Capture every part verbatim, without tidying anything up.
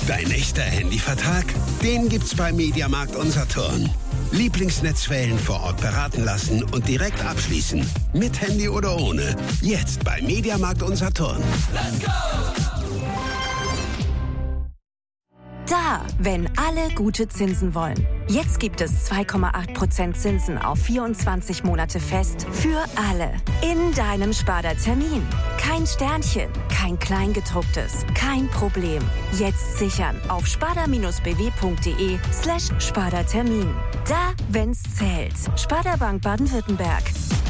Dein echter Handyvertrag? Den gibt's bei Mediamarkt Unsaturn. Lieblingsnetzwellen vor Ort beraten lassen und direkt abschließen. Mit Handy oder ohne. Jetzt bei Mediamarkt Unsaturn. Let's go! Da, wenn alle gute Zinsen wollen. Jetzt gibt es zwei Komma acht Prozent Zinsen auf vierundzwanzig Monate fest für alle. In deinem Sparda-Termin. Kein Sternchen, kein Kleingedrucktes, kein Problem. Jetzt sichern auf sparda-bw.de slash Sparda-Termin. Da, wenn's zählt. Sparda Bank Baden-Württemberg.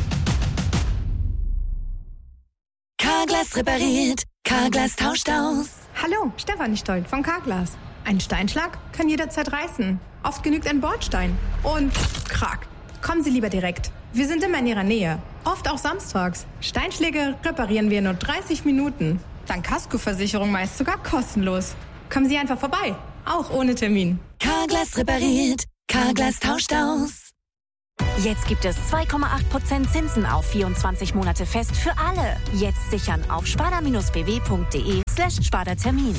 Carglass repariert, Carglass tauscht aus. Hallo, Stefanie Stolt von Carglass. Ein Steinschlag kann jederzeit reißen. Oft genügt ein Bordstein. Und krack. Kommen Sie lieber direkt. Wir sind immer in Ihrer Nähe. Oft auch samstags. Steinschläge reparieren wir in nur dreißig Minuten. Dank Kaskoversicherung meist sogar kostenlos. Kommen Sie einfach vorbei. Auch ohne Termin. Carglass repariert, Carglass tauscht aus. Jetzt gibt es zwei Komma acht Prozent Zinsen auf vierundzwanzig Monate fest für alle. Jetzt sichern auf sparda-bw.de slash Sparda-Termin.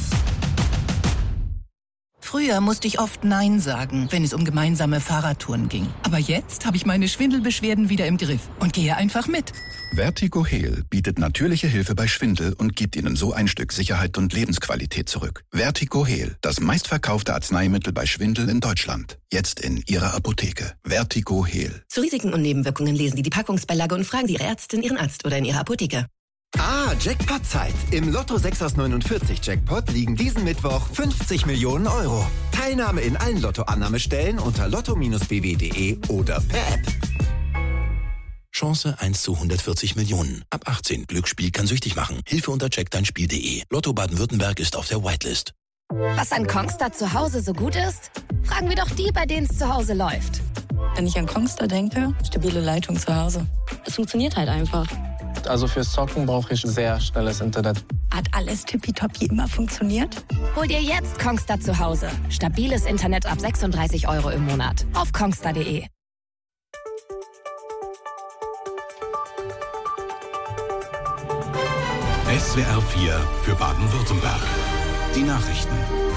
Früher musste ich oft Nein sagen, wenn es um gemeinsame Fahrradtouren ging. Aber jetzt habe ich meine Schwindelbeschwerden wieder im Griff und gehe einfach mit. Vertigo Heal bietet natürliche Hilfe bei Schwindel und gibt Ihnen so ein Stück Sicherheit und Lebensqualität zurück. Vertigo Heal, das meistverkaufte Arzneimittel bei Schwindel in Deutschland. Jetzt in Ihrer Apotheke. Vertigo Heal. Zu Risiken und Nebenwirkungen lesen Sie die Packungsbeilage und fragen Sie Ihre Ärztin, Ihren Arzt oder in Ihrer Apotheke. Ah, Jackpot-Zeit. Im Lotto sechs aus neunundvierzig Jackpot liegen diesen Mittwoch fünfzig Millionen Euro. Teilnahme in allen Lotto-Annahmestellen unter lotto Bindestrich b w punkt d e oder per App. Chance eins zu hundertvierzig Millionen. Ab achtzehn. Glücksspiel kann süchtig machen. Hilfe unter check dein Spiel punkt de. Lotto Baden-Württemberg ist auf der Whitelist. Was an Kongstar zu Hause so gut ist? Fragen wir doch die, bei denen es zu Hause läuft. Wenn ich an Kongstar denke, stabile Leitung zu Hause. Es funktioniert halt einfach. Also fürs Zocken brauche ich sehr schnelles Internet. Hat alles tippitoppi immer funktioniert? Hol dir jetzt Kongstar zu Hause. Stabiles Internet ab sechsunddreißig Euro im Monat. Auf kongstar punkt de. S W R vier für Baden-Württemberg. Die Nachrichten.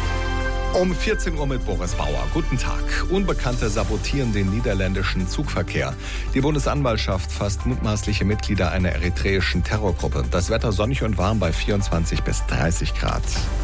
Um vierzehn Uhr mit Boris Bauer. Guten Tag. Unbekannte sabotieren den niederländischen Zugverkehr. Die Bundesanwaltschaft fasst mutmaßliche Mitglieder einer eritreischen Terrorgruppe. Das Wetter sonnig und warm bei vierundzwanzig bis dreißig Grad.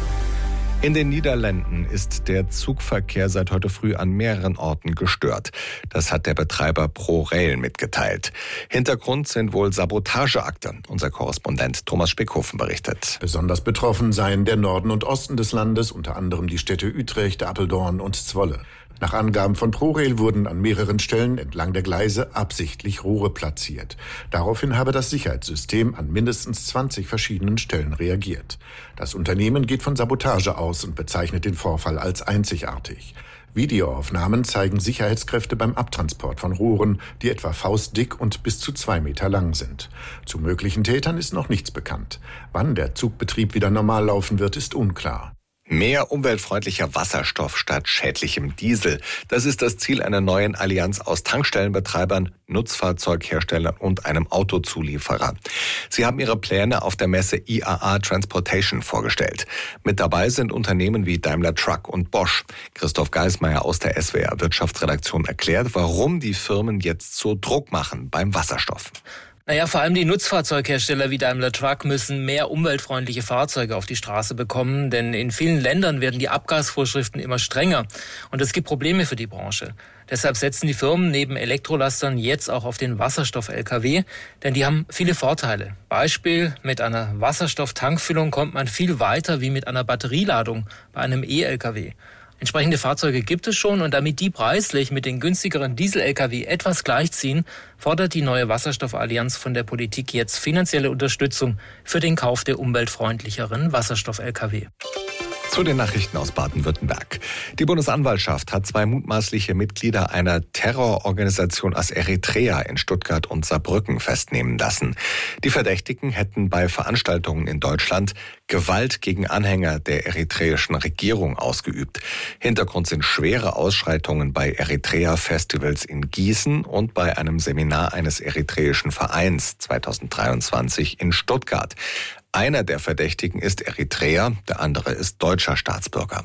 In den Niederlanden ist der Zugverkehr seit heute früh an mehreren Orten gestört. Das hat der Betreiber ProRail mitgeteilt. Hintergrund sind wohl Sabotageakte. Unser Korrespondent Thomas Speckhofen berichtet. Besonders betroffen seien der Norden und Osten des Landes, unter anderem die Städte Utrecht, Apeldoorn und Zwolle. Nach Angaben von ProRail wurden an mehreren Stellen entlang der Gleise absichtlich Rohre platziert. Daraufhin habe das Sicherheitssystem an mindestens zwanzig verschiedenen Stellen reagiert. Das Unternehmen geht von Sabotage aus und bezeichnet den Vorfall als einzigartig. Videoaufnahmen zeigen Sicherheitskräfte beim Abtransport von Rohren, die etwa faustdick und bis zu zwei Meter lang sind. Zu möglichen Tätern ist noch nichts bekannt. Wann der Zugbetrieb wieder normal laufen wird, ist unklar. Mehr umweltfreundlicher Wasserstoff statt schädlichem Diesel. Das ist das Ziel einer neuen Allianz aus Tankstellenbetreibern, Nutzfahrzeugherstellern und einem Autozulieferer. Sie haben ihre Pläne auf der Messe I A A Transportation vorgestellt. Mit dabei sind Unternehmen wie Daimler Truck und Bosch. Christoph Geismeier aus der S W R Wirtschaftsredaktion erklärt, warum die Firmen jetzt so Druck machen beim Wasserstoff. Naja, vor allem die Nutzfahrzeughersteller wie Daimler Truck müssen mehr umweltfreundliche Fahrzeuge auf die Straße bekommen, denn in vielen Ländern werden die Abgasvorschriften immer strenger und es gibt Probleme für die Branche. Deshalb setzen die Firmen neben Elektrolastern jetzt auch auf den Wasserstoff-L K W, denn die haben viele Vorteile. Beispiel, mit einer Wasserstofftankfüllung kommt man viel weiter wie mit einer Batterieladung bei einem E-L K W. Entsprechende Fahrzeuge gibt es schon und damit die preislich mit den günstigeren Diesel-L K W etwas gleichziehen, fordert die neue Wasserstoffallianz von der Politik jetzt finanzielle Unterstützung für den Kauf der umweltfreundlicheren Wasserstoff-L K W. Zu den Nachrichten aus Baden-Württemberg. Die Bundesanwaltschaft hat zwei mutmaßliche Mitglieder einer Terrororganisation aus Eritrea in Stuttgart und Saarbrücken festnehmen lassen. Die Verdächtigen hätten bei Veranstaltungen in Deutschland Gewalt gegen Anhänger der eritreischen Regierung ausgeübt. Hintergrund sind schwere Ausschreitungen bei Eritrea-Festivals in Gießen und bei einem Seminar eines eritreischen Vereins zweitausenddreiundzwanzig in Stuttgart. Einer der Verdächtigen ist Eritreer, der andere ist deutscher Staatsbürger.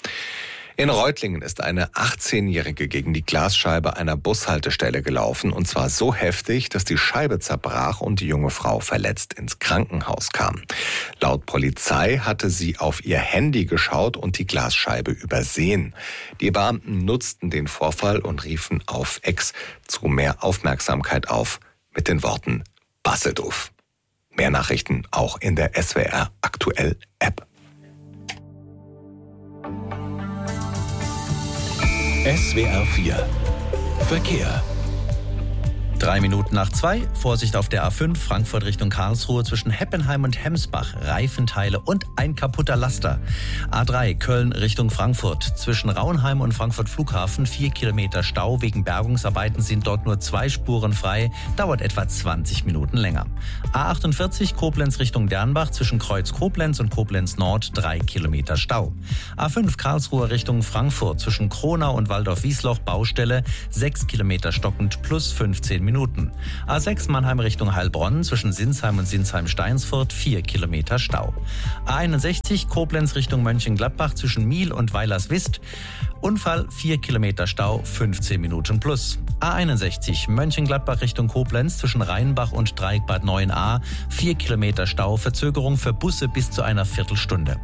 In Reutlingen ist eine achtzehnjährige gegen die Glasscheibe einer Bushaltestelle gelaufen, und zwar so heftig, dass die Scheibe zerbrach und die junge Frau verletzt ins Krankenhaus kam. Laut Polizei hatte sie auf ihr Handy geschaut und die Glasscheibe übersehen. Die Beamten nutzten den Vorfall und riefen auf X zu mehr Aufmerksamkeit auf mit den Worten Bassedoof. Mehr Nachrichten auch in der S W R Aktuell App. S W R vier Verkehr. Drei Minuten nach zwei, Vorsicht auf der A fünf, Frankfurt Richtung Karlsruhe zwischen Heppenheim und Hemsbach, Reifenteile und ein kaputter Laster. A drei, Köln Richtung Frankfurt, zwischen Raunheim und Frankfurt Flughafen, vier Kilometer Stau, wegen Bergungsarbeiten sind dort nur zwei Spuren frei, dauert etwa zwanzig Minuten länger. A achtundvierzig, Koblenz Richtung Dernbach, zwischen Kreuz Koblenz und Koblenz Nord, drei Kilometer Stau. A fünf, Karlsruhe Richtung Frankfurt, zwischen Kronau und Waldorf-Wiesloch, Baustelle, sechs Kilometer stockend plus fünfzehn Minuten. A sechs Mannheim Richtung Heilbronn, zwischen Sinsheim und Sinsheim-Steinsfurt, vier Kilometer Stau. A einundsechzig Koblenz Richtung Mönchengladbach, zwischen Miel und Weilerswist, Unfall, vier Kilometer Stau, fünfzehn Minuten plus. A einundsechzig Mönchengladbach Richtung Koblenz, zwischen Rheinbach und Dreieckbad neun a, vier Kilometer Stau, Verzögerung für Busse bis zu einer Viertelstunde.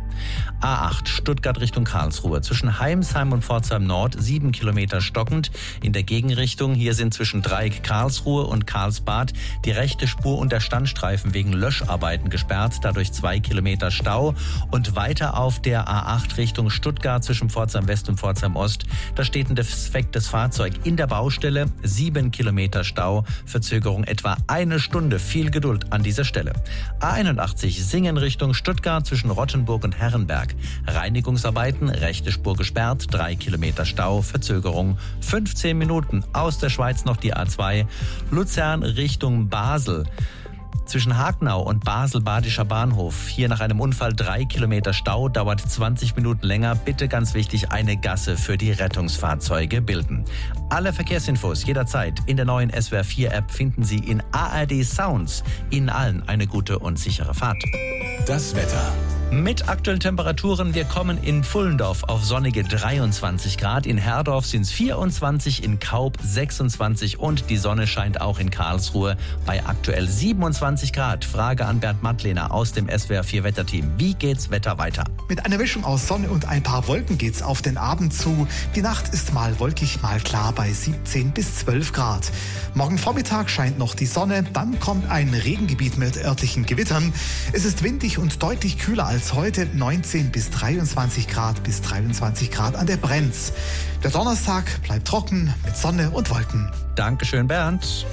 A acht Stuttgart Richtung Karlsruhe, zwischen Heimsheim und Pforzheim Nord, sieben Kilometer stockend. In der Gegenrichtung, hier sind zwischen Dreieck Karlsruhe und Karlsbad die rechte Spur und der Standstreifen wegen Löscharbeiten gesperrt, dadurch zwei Kilometer Stau. Und weiter auf der A acht Richtung Stuttgart zwischen Pforzheim West und Pforzheim Ost, da steht ein defektes Fahrzeug in der Baustelle, sieben Kilometer Stau, Verzögerung etwa eine Stunde, viel Geduld an dieser Stelle. A einundachtzig Singen Richtung Stuttgart zwischen Rottenburg und Herrenberg, Reinigungsarbeiten, rechte Spur gesperrt, drei Kilometer Stau, Verzögerung fünfzehn Minuten. Aus der Schweiz noch die A zwei, Luzern Richtung Basel. Zwischen Hagenau und Basel-Badischer Bahnhof, hier nach einem Unfall drei Kilometer Stau, dauert zwanzig Minuten länger. Bitte ganz wichtig, eine Gasse für die Rettungsfahrzeuge bilden. Alle Verkehrsinfos jederzeit in der neuen S W R vier App finden Sie in A R D Sounds. Ihnen allen eine gute und sichere Fahrt. Das Wetter. Mit aktuellen Temperaturen, wir kommen in Pfullendorf auf sonnige dreiundzwanzig Grad, in Herdorf sind es vierundzwanzig, in Kaub sechsundzwanzig und die Sonne scheint auch in Karlsruhe bei aktuell siebenundzwanzig Grad. Frage an Bernd Mattlehner aus dem S W R vier Wetterteam. Wie geht's Wetter weiter? Mit einer Mischung aus Sonne und ein paar Wolken geht's auf den Abend zu. Die Nacht ist mal wolkig, mal klar bei siebzehn bis zwölf Grad. Morgen Vormittag scheint noch die Sonne, dann kommt ein Regengebiet mit örtlichen Gewittern. Es ist windig und deutlich kühler als heute, neunzehn bis dreiundzwanzig Grad bis dreiundzwanzig Grad an der Brenz. Der Donnerstag bleibt trocken mit Sonne und Wolken. Dankeschön, Bernd.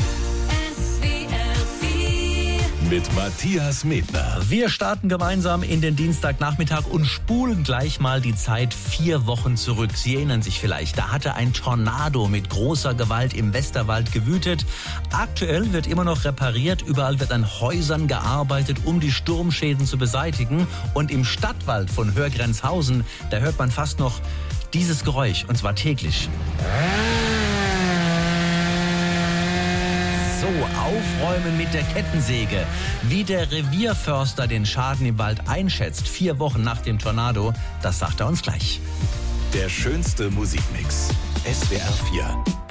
Mit Matthias Medner. Wir starten gemeinsam in den Dienstagnachmittag und spulen gleich mal die Zeit vier Wochen zurück. Sie erinnern sich vielleicht, da hatte ein Tornado mit großer Gewalt im Westerwald gewütet. Aktuell wird immer noch repariert, überall wird an Häusern gearbeitet, um die Sturmschäden zu beseitigen. Und im Stadtwald von Hörgrenzhausen, da hört man fast noch dieses Geräusch, und zwar täglich. So, aufräumen mit der Kettensäge. Wie der Revierförster den Schaden im Wald einschätzt, vier Wochen nach dem Tornado, das sagt er uns gleich. Der schönste Musikmix. S W R vier.